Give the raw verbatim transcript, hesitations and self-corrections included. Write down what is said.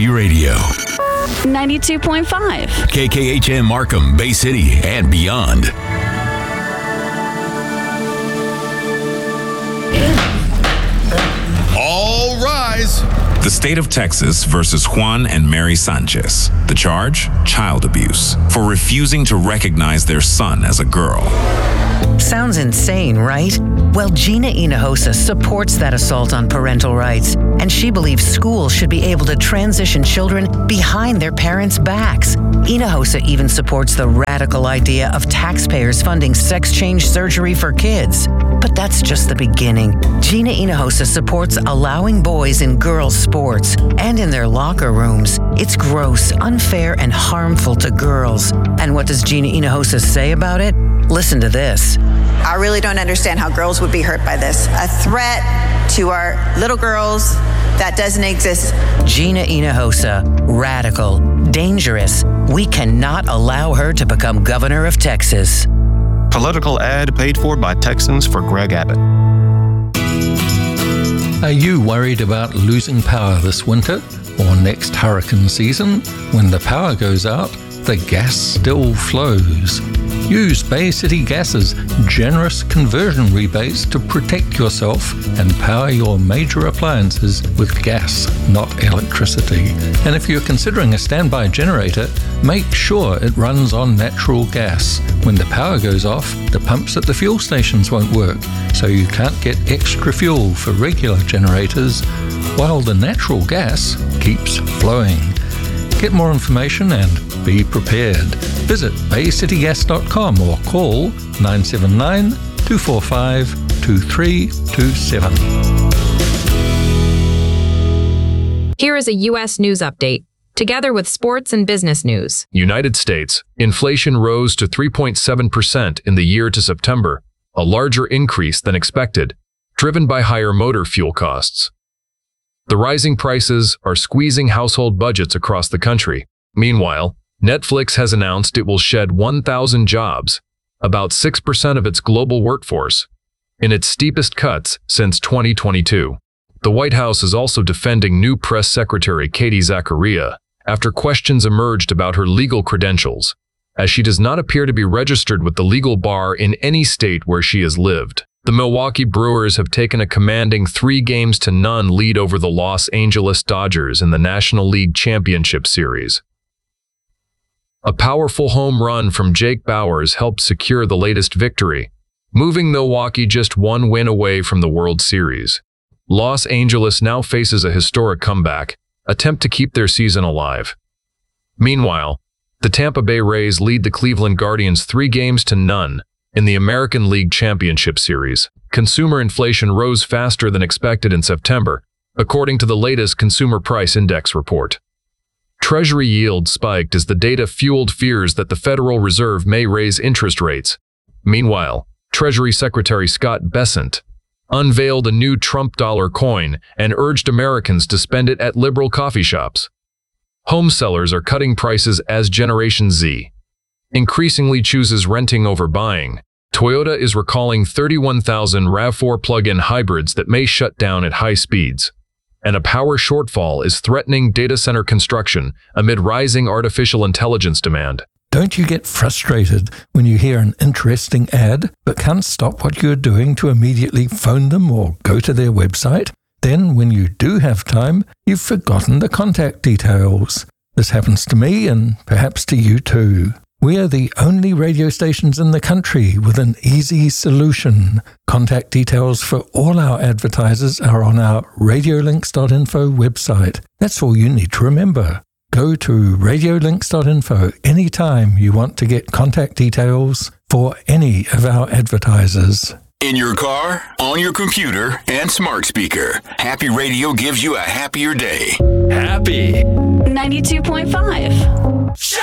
Happy Radio. ninety-two point five. K K H M Markham, Bay City, and beyond. All rise. The state of Texas versus Juan and Mary Sanchez. The charge? Child abuse for refusing to recognize their son as a girl. Sounds insane, right? Well, Gina Hinojosa supports that assault on parental rights, and she believes schools should be able to transition children behind their parents' backs. Hinojosa even supports the radical idea of taxpayers funding sex change surgery for kids. But that's just the beginning. Gina Hinojosa supports allowing boys in girls' sports and in their locker rooms. It's gross, unfair, and harmful to girls. And what does Gina Hinojosa say about it? Listen to this. I really don't understand how girls would be hurt by this. A threat to our little girls that doesn't exist. Gina Hinojosa, radical, dangerous. We cannot allow her to become governor of Texas. Political ad paid for by Texans for Greg Abbott. Are you worried about losing power this winter or next hurricane season? When the power goes out, the gas still flows. Use Bay City Gas's generous conversion rebates to protect yourself and power your major appliances with gas, not electricity. And if you're considering a standby generator, make sure it runs on natural gas. When the power goes off, the pumps at the fuel stations won't work, so you can't get extra fuel for regular generators, while the natural gas keeps flowing. Get more information and be prepared. Visit bay city gas dot com or call nine seven nine, two four five, two three two seven. Here is a U S news update, together with sports and business news. United States. Inflation rose to three point seven percent in the year to September, a larger increase than expected, driven by higher motor fuel costs. The rising prices are squeezing household budgets across the country. Meanwhile, Netflix has announced it will shed one thousand jobs, about six percent of its global workforce, in its steepest cuts since twenty twenty-two. The White House is also defending new press secretary Katie Zachariah after questions emerged about her legal credentials, as she does not appear to be registered with the legal bar in any state where she has lived. The Milwaukee Brewers have taken a commanding three games to none lead over the Los Angeles Dodgers in the National League Championship Series. A powerful home run from Jake Bauers helped secure the latest victory, moving Milwaukee just one win away from the World Series. Los Angeles now faces a historic comeback attempt to keep their season alive. Meanwhile, the Tampa Bay Rays lead the Cleveland Guardians three games to none in the American League Championship Series. Consumer inflation rose faster than expected in September, according to the latest Consumer Price Index report. Treasury yields spiked as the data fueled fears that the Federal Reserve may raise interest rates. Meanwhile, Treasury Secretary Scott Bessent unveiled a new Trump dollar coin and urged Americans to spend it at liberal coffee shops. Home sellers are cutting prices as Generation Z increasingly chooses renting over buying. Toyota is recalling thirty-one thousand RAV four plug-in hybrids that may shut down at high speeds. And a power shortfall is threatening data center construction amid rising artificial intelligence demand. Don't you get frustrated when you hear an interesting ad but can't stop what you're doing to immediately phone them or go to their website? Then, when you do have time, you've forgotten the contact details. This happens to me and perhaps to you too. We are the only radio stations in the country with an easy solution. Contact details for all our advertisers are on our radiolinks dot info website. That's all you need to remember. Go to radiolinks dot info anytime you want to get contact details for any of our advertisers. In your car, on your computer, and smart speaker, Happy Radio gives you a happier day. Happy ninety-two point five.